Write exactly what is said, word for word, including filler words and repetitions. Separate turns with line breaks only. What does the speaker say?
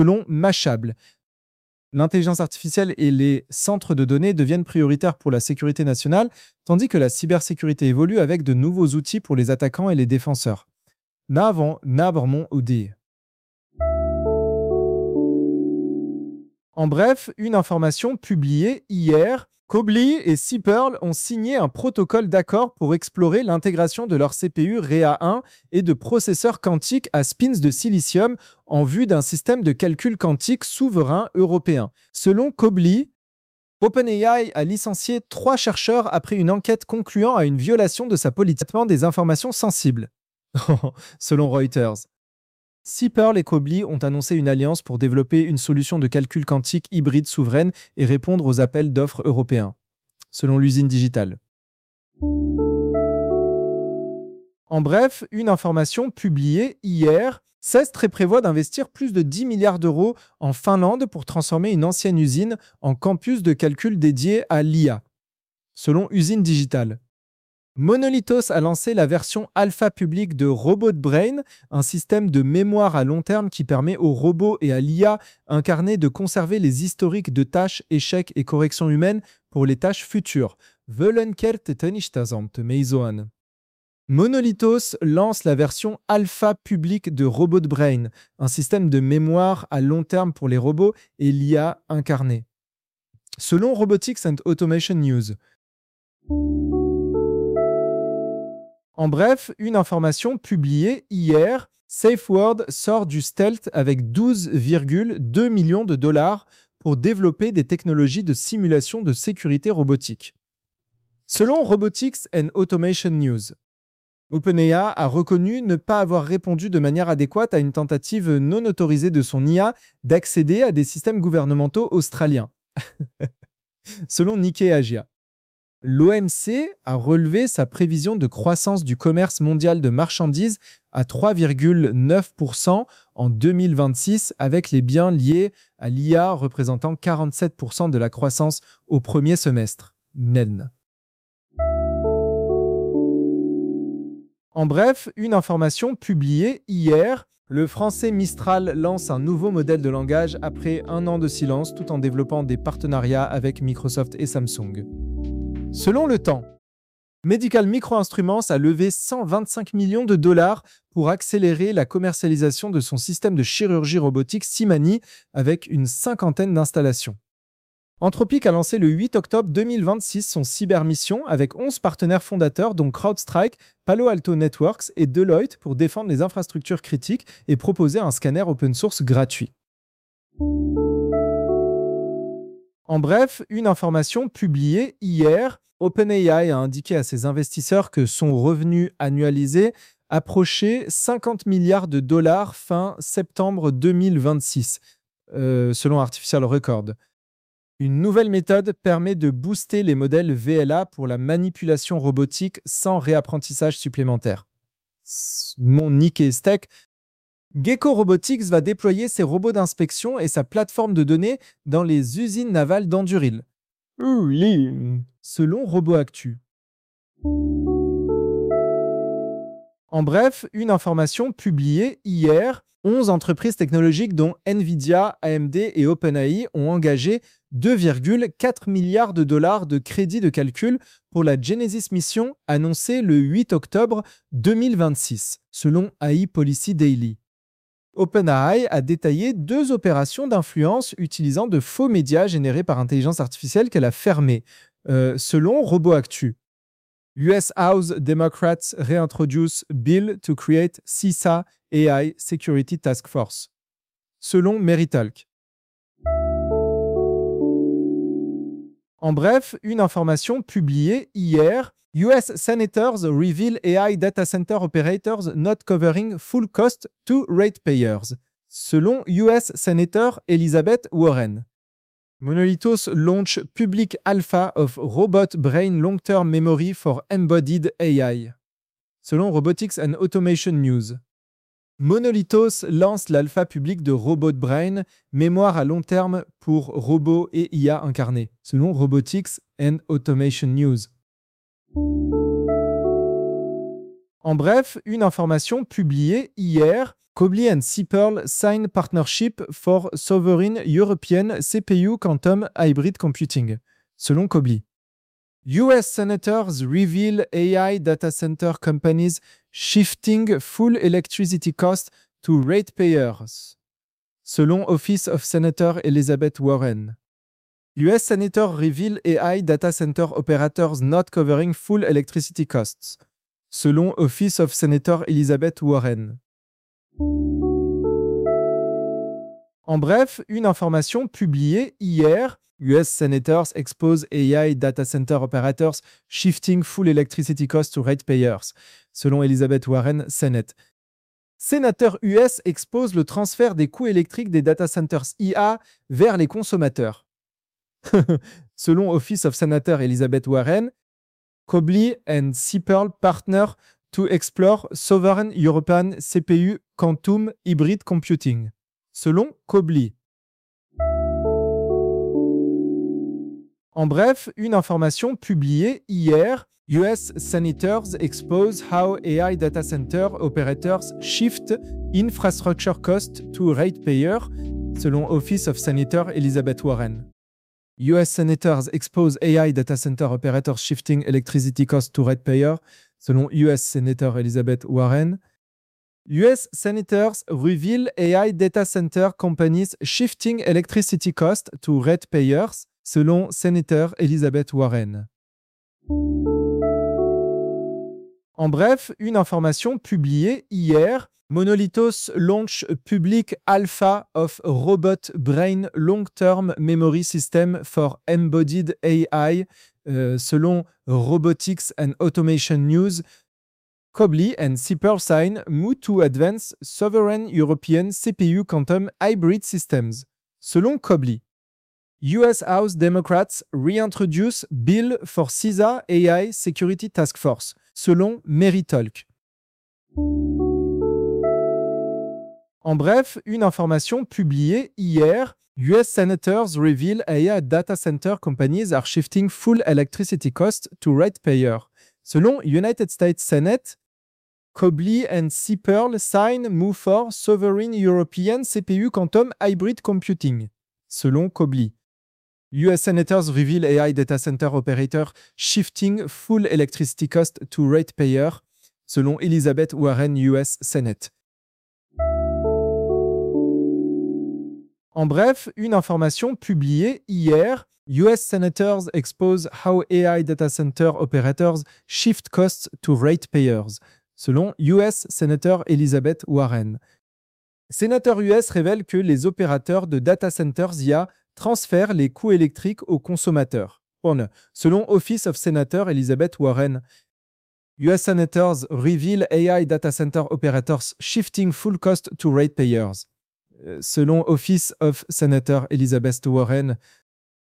Selon Mashable, l'intelligence artificielle et les centres de données deviennent prioritaires pour la sécurité nationale, tandis que la cybersécurité évolue avec de nouveaux outils pour les attaquants et les défenseurs. Navon Nabrmon Oudi. En bref, une information publiée hier, Cobly et Seapearl ont signé un protocole d'accord pour explorer l'intégration de leur C P U R E A un et de processeurs quantiques à spins de silicium en vue d'un système de calcul quantique souverain européen. Selon Cobly, OpenAI a licencié trois chercheurs après une enquête concluant à une violation de sa politique des informations sensibles. Selon Reuters. Seapearl et Cobly ont annoncé une alliance pour développer une solution de calcul quantique hybride souveraine et répondre aux appels d'offres européens, selon l'usine digitale. En bref, une information publiée hier, Cestre prévoit d'investir plus de dix milliards d'euros en Finlande pour transformer une ancienne usine en campus de calcul dédié à l'I A, selon usine digitale. Monolithos a lancé la version alpha publique de Robot Brain, un système de mémoire à long terme qui permet aux robots et à l'I A incarnés de conserver les historiques de tâches, échecs et corrections humaines pour les tâches futures. Monolithos lance la version alpha publique de Robot Brain, un système de mémoire à long terme pour les robots et l'I A incarnée. Selon Robotics and Automation News. En bref, une information publiée hier, SafeWord sort du stealth avec douze virgule deux millions de dollars pour développer des technologies de simulation de sécurité robotique. Selon Robotics and Automation News, OpenAI a reconnu ne pas avoir répondu de manière adéquate à une tentative non autorisée de son I A d'accéder à des systèmes gouvernementaux australiens. Selon Nikkei Asia. L'O M C a relevé sa prévision de croissance du commerce mondial de marchandises à trois virgule neuf pour cent en deux mille vingt-six, avec les biens liés à l'I A représentant quarante-sept pour cent de la croissance au premier semestre. N. En bref, une information publiée hier, le français Mistral lance un nouveau modèle de langage après un an de silence tout en développant des partenariats avec Microsoft et Samsung. Selon le temps, Medical Microinstruments a levé cent vingt-cinq millions de dollars pour accélérer la commercialisation de son système de chirurgie robotique Simani avec une cinquantaine d'installations. Anthropic a lancé le huit octobre deux mille vingt-six son cybermission avec onze partenaires fondateurs dont CrowdStrike, Palo Alto Networks et Deloitte pour défendre les infrastructures critiques et proposer un scanner open source gratuit. En bref, une information publiée hier, OpenAI a indiqué à ses investisseurs que son revenu annualisé approchait cinquante milliards de dollars fin septembre deux mille vingt-six, euh, selon Artificial Record. Une nouvelle méthode permet de booster les modèles V L A pour la manipulation robotique sans réapprentissage supplémentaire. Mon Nikkei Tech. Gecko Robotics va déployer ses robots d'inspection et sa plateforme de données dans les usines navales d'Anduril. Selon RoboActu. En bref, une information publiée hier, onze entreprises technologiques dont Nvidia, A M D et OpenAI ont engagé deux virgule quatre milliards de dollars de crédits de calcul pour la Genesis Mission annoncée le huit octobre deux mille vingt-six, selon A I Policy Daily. OpenAI a détaillé deux opérations d'influence utilisant de faux médias générés par intelligence artificielle qu'elle a fermées, euh, selon RoboActu. U S House Democrats réintroduce Bill to create C I S A A I Security Task Force, selon Meritalk. En bref, une information publiée hier, U S Senators reveal A I data center operators not covering full cost to ratepayers, selon U S Senator Elizabeth Warren. Monolithos launch public alpha of Robot Brain Long-Term Memory for Embodied A I, selon Robotics and Automation News. Monolithos lance l'alpha public de Robot Brain, mémoire à long terme pour robots et I A incarnés, selon Robotics and Automation News. En bref, une information publiée hier, Cobley and Sipperl sign partnership for sovereign European C P U quantum hybrid computing, selon Cobley. U S senators reveal A I data center companies shifting full electricity cost to ratepayers, selon Office of Senator Elizabeth Warren. U S senator reveal A I data center operators not covering full electricity costs, selon Office of Senator Elizabeth Warren. En bref, une information publiée hier, U S senators expose A I data center operators shifting full electricity costs to ratepayers, selon Elizabeth Warren, Senate. Sénateurs U S exposent le transfert des coûts électriques des data centers I A vers les consommateurs. Selon Office of Senator Elizabeth Warren, Cobley and Sipperl partner to explore sovereign European C P U quantum hybrid computing. Selon Cobley. En bref, une information publiée hier, U S senators expose how A I data center operators shift infrastructure cost to ratepayer, selon Office of Senator Elizabeth Warren. U S senators expose A I data center operators shifting electricity cost to ratepayer, selon U S Senator Elizabeth Warren. U S senators reveal A I data center companies shifting electricity cost to ratepayers, selon Senator Elizabeth Warren. En bref, une information publiée hier, Monolithos launch public alpha of robot brain long-term memory system for embodied A I, euh, selon Robotics and Automation News. Cobley and Sipperl sign move to advance sovereign European C P U quantum hybrid systems, selon Cobley. U S House Democrats reintroduce bill for C I S A A I Security Task Force, selon Meritalk. En bref, une information publiée hier, U S senators reveal A I data center companies are shifting full electricity cost to ratepayer. Selon United States Senate, Cobley and Sipperl sign move for sovereign European C P U quantum hybrid computing. Selon Cobley. U S senators reveal A I data center operator shifting full electricity cost to ratepayer, selon Elizabeth Warren, U S Senate. En bref, une information publiée hier, U S senators expose how A I data center operators shift costs to ratepayers, selon U S Senator Elizabeth Warren. Sénateurs U S révèlent que les opérateurs de data centers I A transfèrent les coûts électriques aux consommateurs. Selon Office of Senator Elizabeth Warren, U S senators reveal A I data center operators shifting full cost to ratepayers. Selon Office of Senator Elizabeth Warren,